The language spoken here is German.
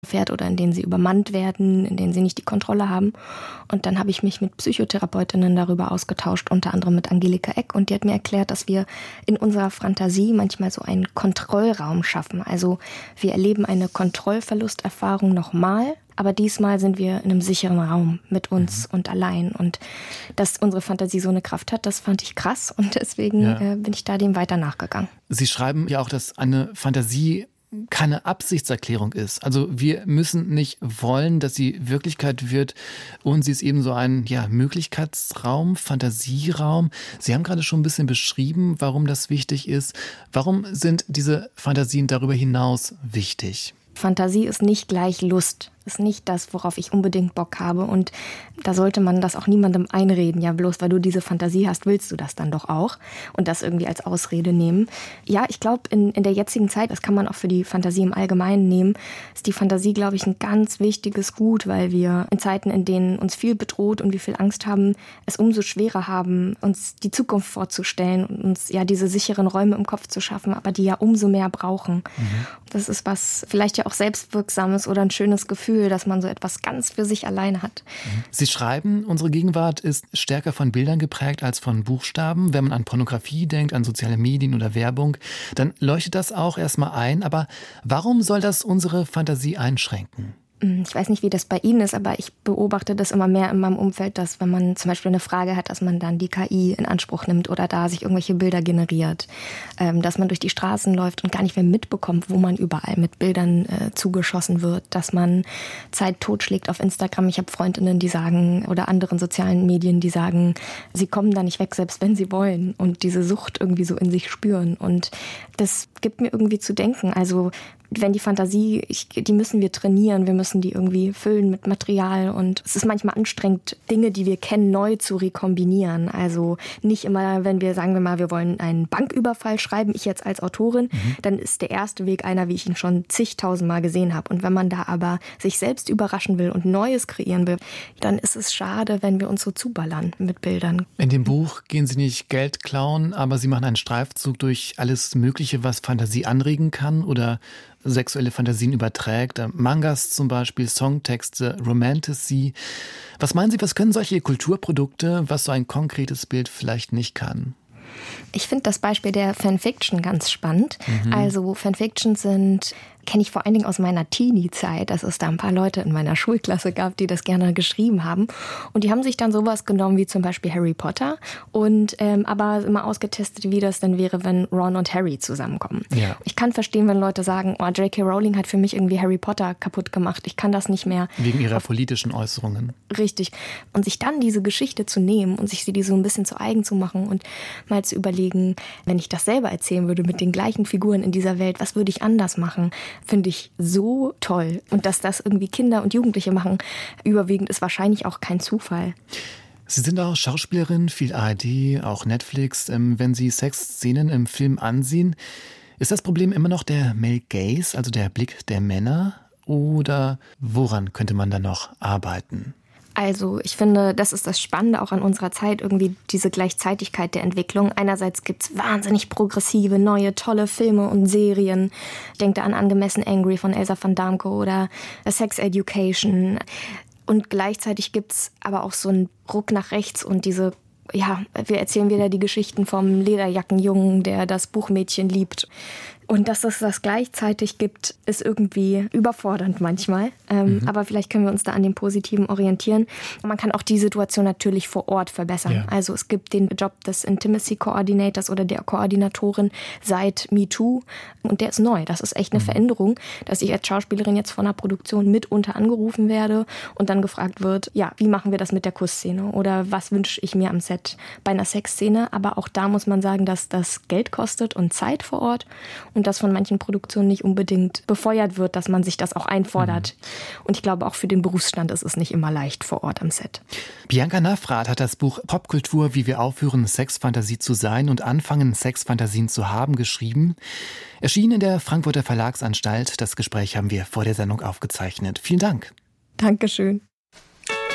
fährt oder in denen sie übermannt werden, in denen sie nicht die Kontrolle haben. Und dann habe ich mich mit Psychotherapeutinnen darüber ausgetauscht, unter anderem mit Angelika Eck. Und die hat mir erklärt, dass wir in unserer Fantasie manchmal so einen Kontrollraum schaffen. Also wir erleben eine Kontrollverlusterfahrung nochmal, aber diesmal sind wir in einem sicheren Raum mit uns und allein. Und dass unsere Fantasie so eine Kraft hat, das fand ich krass. Und deswegen bin ich da dem weiter nachgegangen. Sie schreiben ja auch, dass eine Fantasie keine Absichtserklärung ist. Also wir müssen nicht wollen, dass sie Wirklichkeit wird, und sie ist eben so ein Möglichkeitsraum, Fantasieraum. Sie haben gerade schon ein bisschen beschrieben, warum das wichtig ist. Warum sind diese Fantasien darüber hinaus wichtig? Fantasie ist nicht gleich Lust, ist nicht das, worauf ich unbedingt Bock habe. Und da sollte man das auch niemandem einreden. Ja, bloß weil du diese Fantasie hast, willst du das dann doch auch. Und das irgendwie als Ausrede nehmen. Ja, ich glaube, in der jetzigen Zeit, das kann man auch für die Fantasie im Allgemeinen nehmen, ist die Fantasie, glaube ich, ein ganz wichtiges Gut, weil wir in Zeiten, in denen uns viel bedroht und wir viel Angst haben, es umso schwerer haben, uns die Zukunft vorzustellen und uns diese sicheren Räume im Kopf zu schaffen, aber die ja umso mehr brauchen. Das ist was vielleicht ja auch Selbstwirksames oder ein schönes Gefühl, dass man so etwas ganz für sich alleine hat. Sie schreiben, unsere Gegenwart ist stärker von Bildern geprägt als von Buchstaben. Wenn man an Pornografie denkt, an soziale Medien oder Werbung, dann leuchtet das auch erstmal ein. Aber warum soll das unsere Fantasie einschränken? Ich weiß nicht, wie das bei Ihnen ist, aber ich beobachte das immer mehr in meinem Umfeld, dass wenn man zum Beispiel eine Frage hat, dass man dann die KI in Anspruch nimmt oder da sich irgendwelche Bilder generiert, dass man durch die Straßen läuft und gar nicht mehr mitbekommt, wo man überall mit Bildern zugeschossen wird, dass man Zeit totschlägt auf Instagram. Ich habe Freundinnen, die sagen, oder anderen sozialen Medien, die sagen, sie kommen da nicht weg, selbst wenn sie wollen, und diese Sucht irgendwie so in sich spüren. Und das gibt mir irgendwie zu denken. Also wenn die Fantasie, die müssen wir trainieren, wir müssen die irgendwie füllen mit Material, und es ist manchmal anstrengend, Dinge, die wir kennen, neu zu rekombinieren. Also nicht immer, wenn wir, sagen wir mal, wir wollen einen Banküberfall schreiben, ich jetzt als Autorin, dann ist der erste Weg einer, wie ich ihn schon zigtausendmal gesehen habe. Und wenn man da aber sich selbst überraschen will und Neues kreieren will, dann ist es schade, wenn wir uns so zuballern mit Bildern. In dem Buch gehen Sie nicht Geld klauen, aber Sie machen einen Streifzug durch alles Mögliche, was Fantasie anregen kann oder sexuelle Fantasien überträgt. Mangas zum Beispiel, Songtexte, Romantasy. Was meinen Sie, was können solche Kulturprodukte, was so ein konkretes Bild vielleicht nicht kann? Ich finde das Beispiel der Fanfiction ganz spannend. Also Fanfictions kenne ich vor allen Dingen aus meiner Teenie-Zeit, dass es da ein paar Leute in meiner Schulklasse gab, die das gerne geschrieben haben. Und die haben sich dann sowas genommen wie zum Beispiel Harry Potter und aber immer ausgetestet, wie das denn wäre, wenn Ron und Harry zusammenkommen. Ja. Ich kann verstehen, wenn Leute sagen, oh, J.K. Rowling hat für mich irgendwie Harry Potter kaputt gemacht. Ich kann das nicht mehr. Wegen ihrer politischen Äußerungen. Richtig. Und sich dann diese Geschichte zu nehmen und sich die so ein bisschen zu eigen zu machen und mal zu überlegen, wenn ich das selber erzählen würde mit den gleichen Figuren in dieser Welt, was würde ich anders machen? Finde ich so toll. Und dass das irgendwie Kinder und Jugendliche machen, überwiegend, ist wahrscheinlich auch kein Zufall. Sie sind auch Schauspielerin, viel ARD, auch Netflix. Wenn Sie Sexszenen im Film ansehen, ist das Problem immer noch der Male Gaze, also der Blick der Männer? Oder woran könnte man da noch arbeiten? Also ich finde, das ist das Spannende auch an unserer Zeit, irgendwie diese Gleichzeitigkeit der Entwicklung. Einerseits gibt's wahnsinnig progressive, neue, tolle Filme und Serien. Ich denke da an Angemessen Angry von Elsa van Damko oder Sex Education. Und gleichzeitig gibt's aber auch so einen Ruck nach rechts und wir erzählen wieder die Geschichten vom Lederjackenjungen, der das Buchmädchen liebt. Und dass es das gleichzeitig gibt, ist irgendwie überfordernd manchmal. Aber vielleicht können wir uns da an dem Positiven orientieren. Man kann auch die Situation natürlich vor Ort verbessern. Ja. Also es gibt den Job des Intimacy Coordinators oder der Koordinatorin seit MeToo. Und der ist neu. Das ist echt eine Veränderung, dass ich als Schauspielerin jetzt von einer Produktion mitunter angerufen werde und dann gefragt wird, ja, wie machen wir das mit der Kussszene? Oder was wünsche ich mir am Set bei einer Sexszene? Aber auch da muss man sagen, dass das Geld kostet und Zeit vor Ort. Und dass von manchen Produktionen nicht unbedingt befeuert wird, dass man sich das auch einfordert. Und ich glaube, auch für den Berufsstand ist es nicht immer leicht vor Ort am Set. Bianca Nafrath hat das Buch Popkultur, wie wir aufhören, Sexfantasie zu sein und anfangen, Sexfantasien zu haben, geschrieben. Erschienen in der Frankfurter Verlagsanstalt. Das Gespräch haben wir vor der Sendung aufgezeichnet. Vielen Dank. Dankeschön.